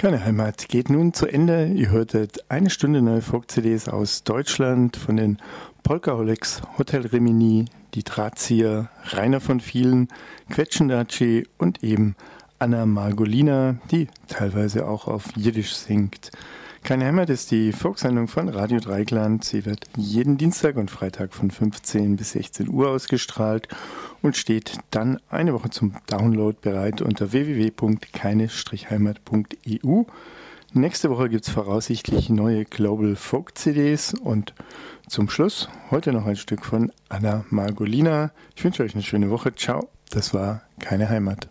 Keine Heimat geht nun zu Ende. Ihr hörtet eine Stunde neue Folk-CDs aus Deutschland von den Polkaholics, Hotel Rimini, die Drahtzieher, Rainer von Vielen, Quetschendatschi und eben Anna Margolina, die teilweise auch auf Jiddisch singt. Keine Heimat ist die Folksendung von Radio Dreieckland. Sie wird jeden Dienstag und Freitag von 15 bis 16 Uhr ausgestrahlt und steht dann eine Woche zum Download bereit unter www.keine-heimat.eu. Nächste Woche gibt es voraussichtlich neue Global Folk CDs und zum Schluss heute noch ein Stück von Anna Margolina. Ich wünsche euch eine schöne Woche. Ciao, das war Keine Heimat.